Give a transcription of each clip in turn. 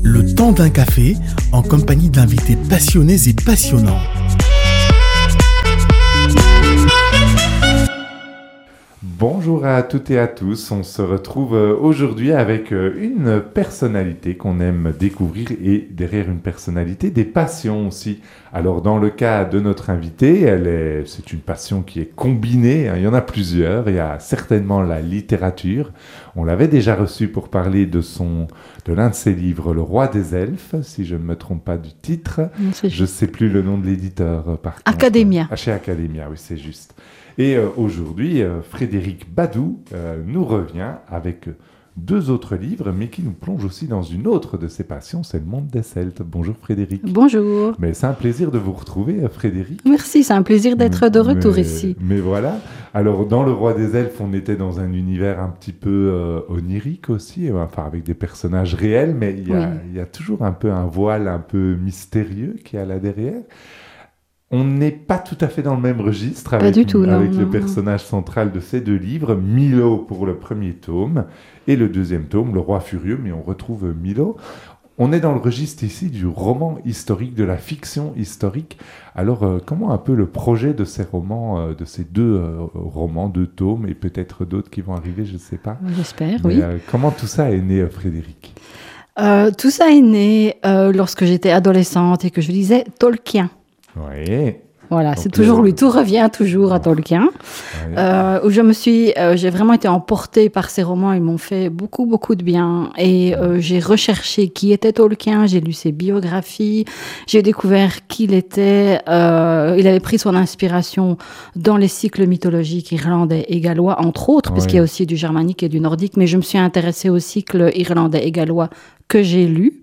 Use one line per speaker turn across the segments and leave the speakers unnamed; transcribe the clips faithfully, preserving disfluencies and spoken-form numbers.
Le temps d'un café en compagnie d'invités passionnés et passionnants.
Bonjour à toutes et à tous, on se retrouve aujourd'hui avec une personnalité qu'on aime découvrir et derrière une personnalité, des passions aussi. Alors dans le cas de notre invitée, elle est, c'est une passion qui est combinée, hein, il y en a plusieurs, il y a certainement la littérature. On l'avait déjà reçue pour parler de, son, de l'un de ses livres, Le Roi des Elfes, si je ne me trompe pas du titre. Je ne sais plus le nom de l'éditeur par contre.
Academia.
Ah, chez Academia, oui c'est juste. Et euh, aujourd'hui, euh, Frédéric Badoux euh, nous revient avec deux autres livres, mais qui nous plonge aussi dans une autre de ses passions, c'est le monde des Celtes. Bonjour Frédéric.
Bonjour.
Mais c'est un plaisir de vous retrouver, Frédéric.
Merci, c'est un plaisir d'être
mais,
de retour
mais,
ici.
Mais voilà, alors dans Le Roi des Elfes, on était dans un univers un petit peu euh, onirique aussi, enfin avec des personnages réels, mais il y, oui. y a toujours un peu un voile un peu mystérieux qui est là derrière. On n'est pas tout à fait dans le même registre avec,
du tout,
avec
non,
le
non,
personnage non. central de ces deux livres, Milo pour le premier tome et le deuxième tome, Le Roi Furieux, mais on retrouve Milo. On est dans le registre ici du roman historique, de la fiction historique. Alors, euh, comment un peu le projet de ces romans, euh, de ces deux euh, romans, deux tomes, et peut-être d'autres qui vont arriver, je ne sais pas.
J'espère,
mais,
oui.
Euh, comment tout ça est né, Frédéric ?
euh, Tout ça est né euh, lorsque j'étais adolescente et que je lisais Tolkien.
Oui.
Voilà,
donc
c'est toujours
le...
lui, tout revient toujours à Tolkien,
ouais.
euh, où je me suis, euh, j'ai vraiment été emportée par ces romans, ils m'ont fait beaucoup, beaucoup de bien, et euh, j'ai recherché qui était Tolkien, j'ai lu ses biographies, j'ai découvert qu'il était, euh, il avait pris son inspiration dans les cycles mythologiques irlandais et gallois, entre autres, ouais. puisqu'il y a aussi du germanique et du nordique, mais je me suis intéressée aux cycles irlandais et gallois que j'ai lus.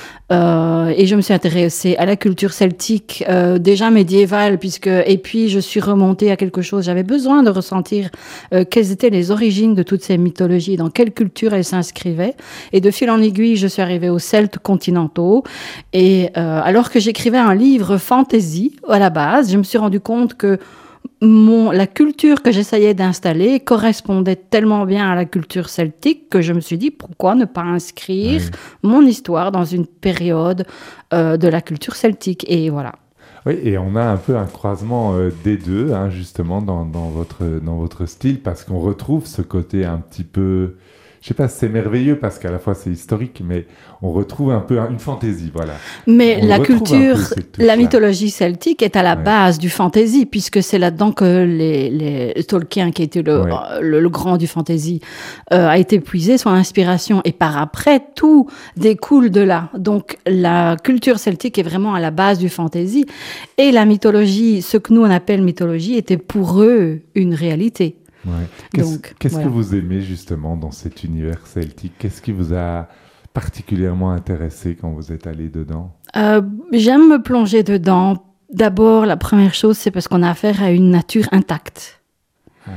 Euh, et je me suis intéressée à la culture celtique euh, déjà médiévale, puisque et puis je suis remontée à quelque chose. J'avais besoin de ressentir euh, quelles étaient les origines de toutes ces mythologies, dans quelle culture elles s'inscrivaient. Et de fil en aiguille, je suis arrivée aux Celtes continentaux. Et euh, alors que j'écrivais un livre fantasy à la base, je me suis rendu compte que Mon, la culture que j'essayais d'installer correspondait tellement bien à la culture celtique que je me suis dit pourquoi ne pas inscrire oui. mon histoire dans une période euh, de la culture celtique, et voilà.
Oui, et on a un peu un croisement euh, des deux, hein, justement, dans, dans, votre, dans votre style, parce qu'on retrouve ce côté un petit peu... Je sais pas, c'est merveilleux parce qu'à la fois c'est historique, mais on retrouve un peu une fantaisie, voilà.
Mais
on
la culture, la mythologie celtique est à la
ouais.
base du fantasy, puisque c'est là-dedans que les, les Tolkien, qui était le, ouais. le, le grand du fantasy, euh, a été puisé son inspiration. Et par après, tout découle de là. Donc la culture celtique est vraiment à la base du fantasy. Et la mythologie, ce que nous on appelle mythologie, était pour eux une réalité.
Ouais. Qu'est-ce, Donc, qu'est-ce voilà. que vous aimez justement dans cet univers celtique ? Qu'est-ce qui vous a particulièrement intéressé quand vous êtes allé dedans ?
euh, J'aime me plonger dedans. D'abord, la première chose, c'est parce qu'on a affaire à une nature intacte. Ouais.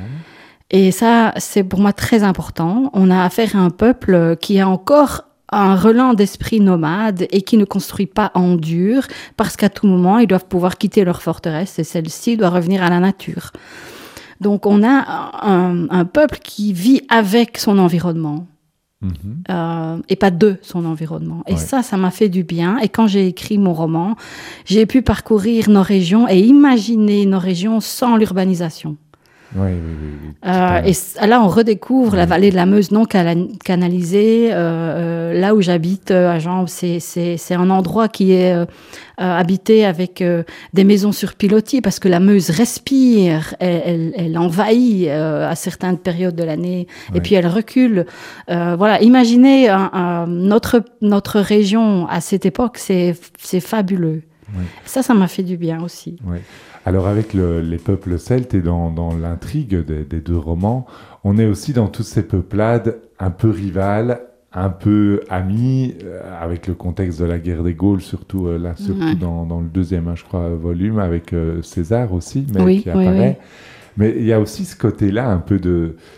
Et ça, c'est pour moi très important. On a affaire à un peuple qui a encore un relent d'esprit nomade et qui ne construit pas en dur, parce qu'à tout moment, ils doivent pouvoir quitter leur forteresse et celle-ci doit revenir à la nature. Donc, on a un, un peuple qui vit avec son environnement mmh. euh, et pas de son environnement. Et ouais. ça, ça m'a fait du bien. Et quand j'ai écrit mon roman, j'ai pu parcourir nos régions et imaginer nos régions sans l'urbanisation.
Oui, oui, oui.
Euh, et là, on redécouvre oui. la vallée de la Meuse non canalisée. Euh, là où j'habite, à Jambes, c'est, c'est, c'est un endroit qui est euh, habité avec euh, des maisons sur pilotis, parce que la Meuse respire, elle, elle, elle envahit euh, à certaines périodes de l'année, oui. et puis elle recule. Euh, voilà, imaginez un, un, notre, notre région à cette époque, c'est, c'est fabuleux. Oui. Ça, ça m'a fait du bien aussi.
Oui. Alors avec le, les peuples celtes et dans, dans l'intrigue des, des deux romans, on est aussi dans toutes ces peuplades un peu rivales, un peu amies, euh, avec le contexte de la guerre des Gaules, surtout euh, là, surtout ouais. dans, dans le deuxième, hein, je crois, volume, avec euh, César aussi, mais
oui,
qui apparaît.
Oui, oui.
Mais il y a aussi ce côté-là un peu de...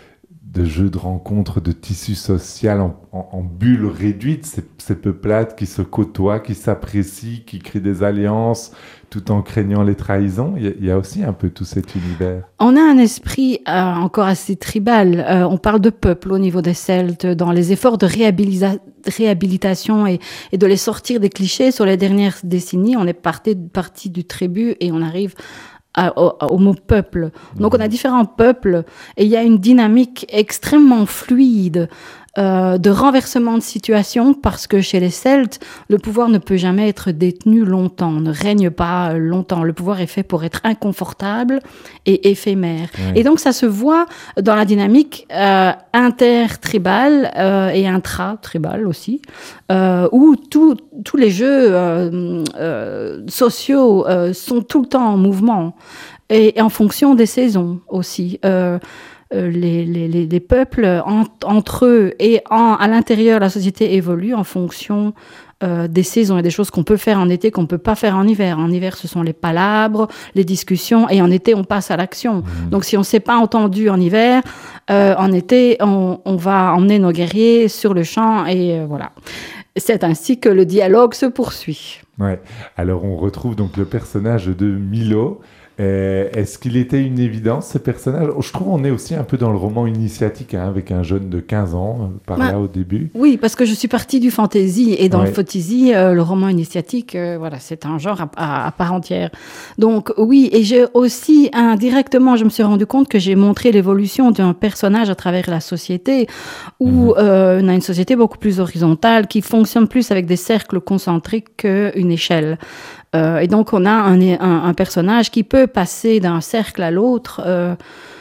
de jeux de rencontres, de tissu social en, en, en bulles réduites, ces, ces peuplades qui se côtoient, qui s'apprécient, qui créent des alliances, tout en craignant les trahisons. Il y a, il y a aussi un peu tout cet univers.
On a un esprit euh, encore assez tribal. Euh, on parle de peuple au niveau des Celtes, dans les efforts de réhabilisa- réhabilitation et, et de les sortir des clichés. Sur les dernières décennies, on est parti, parti du tribut et on arrive À, au, au mot peuple. Donc, on a différents peuples et il y a une dynamique extrêmement fluide euh, de renversement de situation parce que chez les Celtes, le pouvoir ne peut jamais être détenu longtemps, ne règne pas longtemps. Le pouvoir est fait pour être inconfortable et éphémère. Oui. Et donc, ça se voit dans la dynamique euh, intertribale euh, et intra-tribale aussi, euh, où tous les jeux euh, euh, sociaux euh, sont tout le temps en mouvement et, et en fonction des saisons aussi. Euh, Les, les, les peuples en, entre eux et en, à l'intérieur, la société évolue en fonction euh, des saisons et des choses qu'on peut faire en été qu'on ne peut pas faire en hiver. En hiver, ce sont les palabres, les discussions, et en été, on passe à l'action. Mmh. Donc, si on ne s'est pas entendu en hiver, euh, en été, on, on va emmener nos guerriers sur le champ et euh, voilà. C'est ainsi que le dialogue se poursuit.
Ouais. Alors, on retrouve donc le personnage de Milo. Euh, est-ce qu'il était une évidence, ce personnage ? Je trouve qu'on est aussi un peu dans le roman initiatique, hein, avec un jeune de quinze ans, euh, par bah, là au début.
Oui, parce que je suis partie du fantasy, et dans ouais. le fantasy, euh, le roman initiatique, euh, voilà, c'est un genre à, à, à part entière. Donc oui, et j'ai aussi, indirectement, je me suis rendu compte que j'ai montré l'évolution d'un personnage à travers la société, où mmh. euh, on a une société beaucoup plus horizontale, qui fonctionne plus avec des cercles concentriques qu'une échelle. Euh, et donc, on a un, un, un personnage qui peut passer d'un cercle à l'autre. Euh,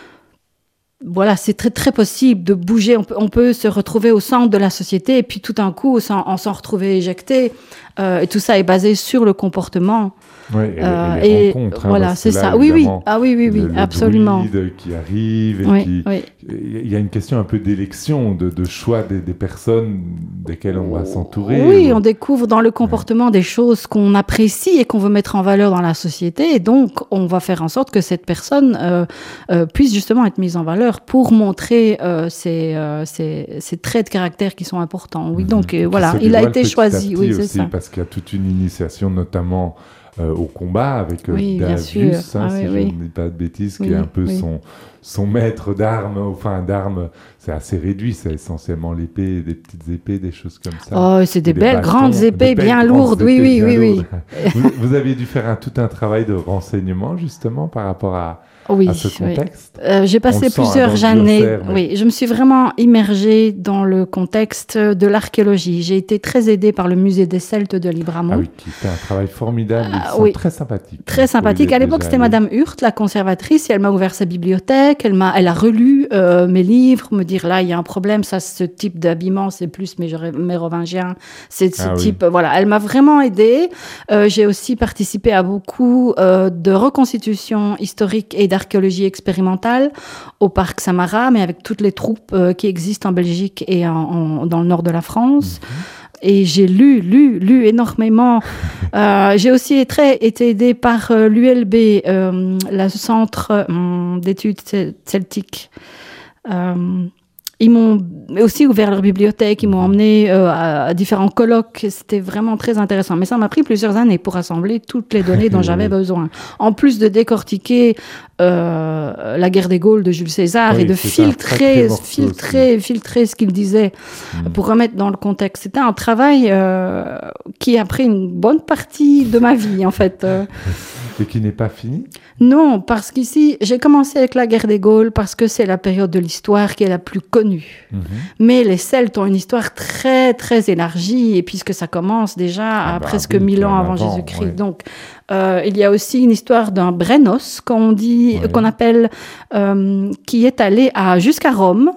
voilà, c'est très, très possible de bouger. On peut, on peut se retrouver au centre de la société et puis tout d'un coup, on s'en, on s'en retrouver éjecté. Euh, et tout ça est basé sur le comportement.
Oui, et, euh, et les rencontres.
Et, hein, voilà, c'est ça. Oui, oui. Ah oui, oui, oui,
le,
absolument.
Le druide qui arrive. Et
oui,
puis,
oui.
Il y a une question un peu d'élection, de, de choix des, des personnes desquelles on va s'entourer.
Oui,
ou...
on découvre dans le comportement oui. des choses qu'on apprécie et qu'on veut mettre en valeur dans la société. Et donc, on va faire en sorte que cette personne euh, euh, puisse justement être mise en valeur pour montrer euh, ses, euh, ses, ses traits de caractère qui sont importants. Oui, mmh. donc euh, voilà, il a été choisi. Oui, c'est
aussi,
ça.
Parce qu'il y a toute une initiation, notamment euh, au combat avec euh,
oui,
Davius, hein,
ah,
si
oui,
je
oui.
ne dis pas de bêtises,
oui,
qui est un peu
oui.
son, son maître d'armes, enfin d'armes, c'est assez réduit, c'est essentiellement l'épée, des petites épées, des choses comme ça.
Oh, c'est des, des belles
bâtons,
grandes épées
belles
bien lourdes, oui, oui, oui, oui.
vous, vous aviez dû faire un, tout un travail de renseignement, justement, par rapport à...
Oui,
à ce contexte.
Oui. Euh, j'ai passé plusieurs années. Mais... Oui, je me suis vraiment immergée dans le contexte de l'archéologie. J'ai été très aidée par le musée des Celtes de Libramont.
Ah oui, qui fait un travail formidable. Ils
euh,
sont
oui.
très sympathiques.
Très sympathiques. À l'époque, c'était Madame Hurt, la conservatrice, et elle m'a ouvert sa bibliothèque. Elle m'a, elle a relu euh, mes livres, me dire là, il y a un problème. Ça, ce type d'habillement, c'est plus mérovingien. C'est ce ah, type. Oui. Voilà, elle m'a vraiment aidée. Euh, j'ai aussi participé à beaucoup euh, de reconstitutions historiques et d'archéologie expérimentale au parc Samara, mais avec toutes les troupes euh, qui existent en Belgique et en, en, dans le nord de la France. Mm-hmm. Et j'ai lu, lu, lu énormément. euh, j'ai aussi très, été aidée par euh, l'U L B, euh, le Centre euh, d'études celtiques. Euh, Ils m'ont aussi ouvert leur bibliothèque, ils m'ont emmené euh, à, à différents colloques. C'était vraiment très intéressant. Mais ça m'a pris plusieurs années pour rassembler toutes les données dont j'avais besoin. En plus de décortiquer euh, la guerre des Gaules de Jules César oui, et de filtrer, filtrer, filtrer ce qu'il disait mmh. pour remettre dans le contexte. C'était un travail euh, qui a pris une bonne partie de ma vie, en fait.
Et qui n'est pas fini ?
Non, parce qu'ici, j'ai commencé avec la guerre des Gaules parce que c'est la période de l'histoire qui est la plus connue. Mmh. Mais les Celtes ont une histoire très, très élargie, et puisque ça commence déjà ah à bah, presque oui, mille ans avant, avant Jésus-Christ. Ouais. Donc, euh, il y a aussi une histoire d'un Brennos, qu'on dit, ouais. qu'on appelle, euh, qui est allé à, jusqu'à Rome,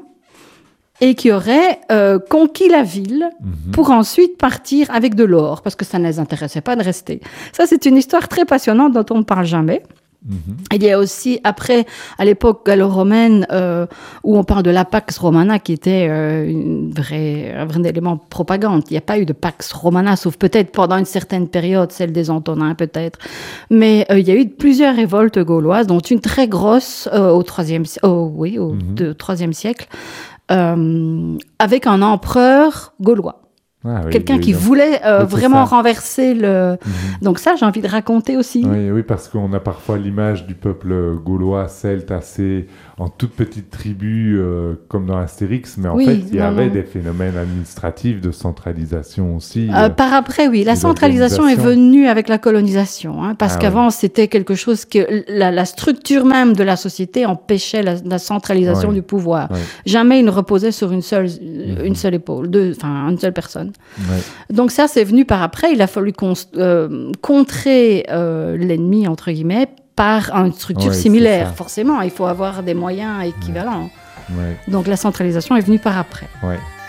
et qui aurait euh, conquis la ville mmh. pour ensuite partir avec de l'or, parce que ça ne les intéressait pas de rester. Ça, c'est une histoire très passionnante dont on ne parle jamais. Mm-hmm. Il y a aussi, après, à l'époque gallo-romaine, euh, où on parle de la Pax Romana, qui était euh, une vraie, un vrai élément de propagande. Il n'y a pas eu de Pax Romana, sauf peut-être pendant une certaine période, celle des Antonins peut-être. Mais euh, il y a eu plusieurs révoltes gauloises, dont une très grosse euh, au troisième, oh, oui, au mm-hmm. troisième siècle, euh, avec un empereur gaulois. Ah, oui, quelqu'un qui voulait euh, vraiment ça. renverser le... Mm-hmm. Donc ça, j'ai envie de raconter aussi.
Oui, oui, parce qu'on a parfois l'image du peuple gaulois, celte, assez en toute petite tribu, euh, comme dans Astérix, mais en oui, fait, il y non, avait non. des phénomènes administratifs de centralisation aussi.
Euh, euh, par après, oui. La centralisation est venue avec la colonisation, hein, parce ah, qu'avant, oui. c'était quelque chose que... La, la structure même de la société empêchait la, la centralisation oui. du pouvoir. Oui. Jamais il ne reposait sur une seule, mm-hmm. une seule épaule, deux, enfin, une seule personne. Ouais. Donc ça, c'est venu par après. Il a fallu con- euh, contrer euh, l'ennemi, entre guillemets, par une structure ouais, similaire. Forcément, il faut avoir des moyens équivalents. Ouais. Ouais. Donc la centralisation est venue par après.
Ouais.